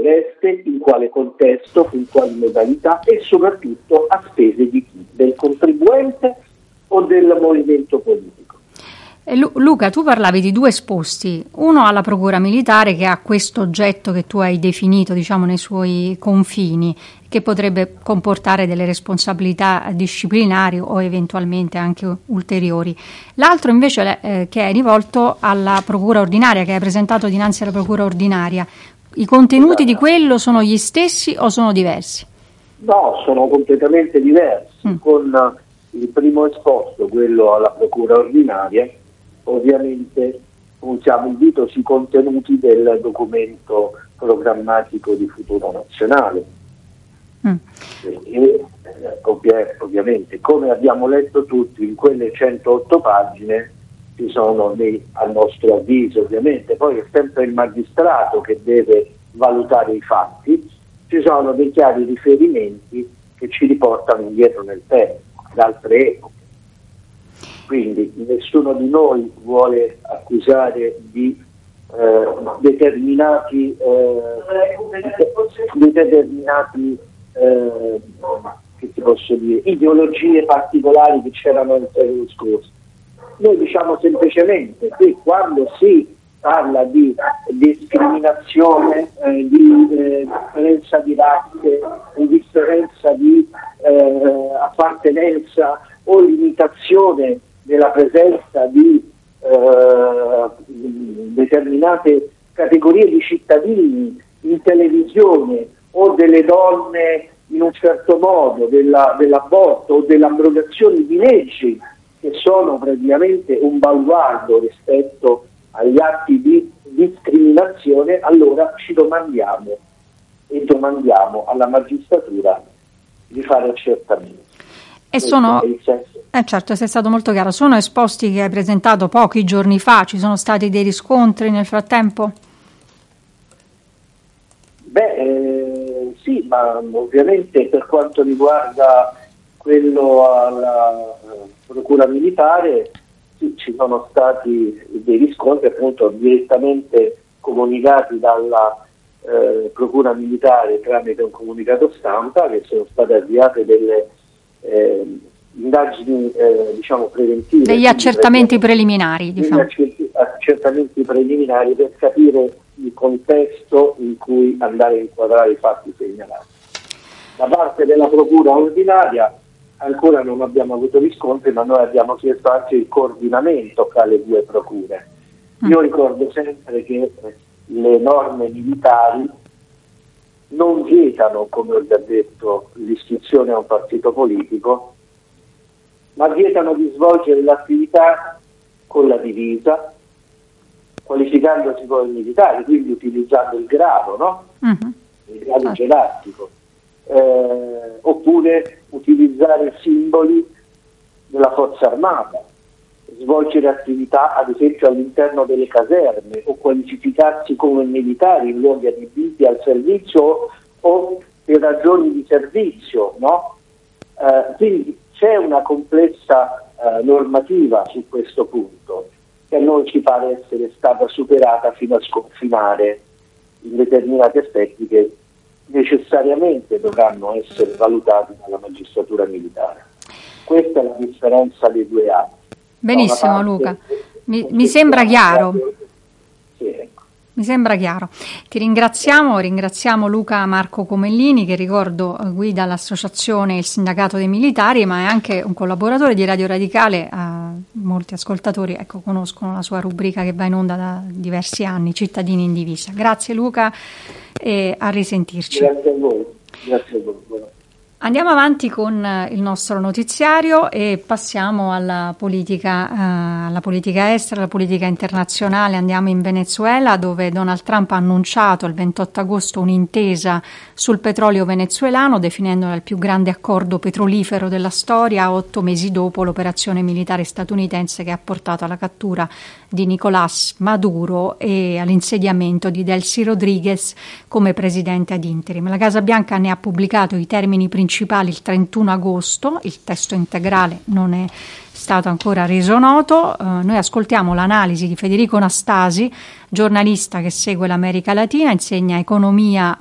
veste, in quale contesto, con quali modalità e soprattutto a spese di chi? Del contribuente o del movimento politico? Luca, tu parlavi di 2 esposti, uno alla Procura Militare che ha questo oggetto che tu hai definito, diciamo, nei suoi confini, che potrebbe comportare delle responsabilità disciplinari o eventualmente anche ulteriori. L'altro invece che è rivolto alla Procura Ordinaria, che hai presentato dinanzi alla Procura Ordinaria. I contenuti di quello sono gli stessi o sono diversi? No, sono completamente diversi. Con il primo esposto, quello alla Procura Ordinaria, ovviamente puntiamo il dito sui contenuti del documento programmatico di futuro nazionale. E ovviamente, come abbiamo letto tutti, in quelle 108 pagine ci sono, al nostro avviso ovviamente, poi è sempre il magistrato che deve valutare i fatti, ci sono dei chiari riferimenti che ci riportano indietro nel tempo, da altre epoche. Quindi nessuno di noi vuole accusare di determinati che ti posso dire, ideologie particolari che c'erano nel secolo scorso. Noi diciamo semplicemente che quando si parla di discriminazione, di differenza di razze, di differenza di appartenenza o limitazione della presenza di determinate categorie di cittadini in televisione o delle donne in un certo modo, dell'aborto o dell'abrogazione di leggi che sono praticamente un baluardo rispetto agli atti di discriminazione, allora ci domandiamo e domandiamo alla magistratura di fare accertamenti. E sono, certo, sei stato molto chiaro, sono esposti che hai presentato pochi giorni fa, ci sono stati dei riscontri nel frattempo? Sì, ma ovviamente per quanto riguarda quello alla Procura Militare, sì, ci sono stati dei riscontri appunto direttamente comunicati dalla Procura Militare tramite un comunicato stampa, che sono state avviate delle indagini diciamo preventive, degli accertamenti preliminari, diciamo. Accertamenti preliminari per capire il contesto in cui andare a inquadrare i fatti segnalati. Da parte della Procura Ordinaria ancora non abbiamo avuto riscontri, ma noi abbiamo chiesto anche il coordinamento tra le due procure. Io ricordo sempre che le norme militari non vietano, come ho già detto, l'iscrizione a un partito politico, ma vietano di svolgere l'attività con la divisa, qualificandosi come militari, quindi utilizzando il grado, no? Il grado gerarchico, oppure utilizzare simboli della forza armata, svolgere attività ad esempio all'interno delle caserme o qualificarsi come militari in luoghi adibiti al servizio o per ragioni di servizio, no? Quindi c'è una complessa normativa su questo punto che a noi ci pare essere stata superata fino a sconfinare in determinati aspetti che necessariamente dovranno essere valutati dalla magistratura militare. Questa è la differenza dei due atti. Benissimo Luca, mi sembra chiaro. Sì, ecco. Mi sembra chiaro. Ti ringraziamo Luca Marco Comellini, che ricordo guida l'associazione Il Sindacato dei Militari, ma è anche un collaboratore di Radio Radicale. Molti ascoltatori conoscono la sua rubrica che va in onda da diversi anni, Cittadini in Divisa. Grazie Luca e a risentirci. Grazie a voi. Grazie a voi. Andiamo avanti con il nostro notiziario e passiamo alla politica estera, alla politica internazionale. Andiamo in Venezuela, dove Donald Trump ha annunciato il 28 agosto un'intesa sul petrolio venezuelano, definendola il più grande accordo petrolifero della storia, 8 mesi dopo l'operazione militare statunitense che ha portato alla cattura di Nicolás Maduro e all'insediamento di Delcy Rodriguez come presidente ad interim. La Casa Bianca ne ha pubblicato i termini principali il 31 agosto, il testo integrale non è stato ancora reso noto. Noi ascoltiamo l'analisi di Federico Nastasi, giornalista che segue l'America Latina, insegna economia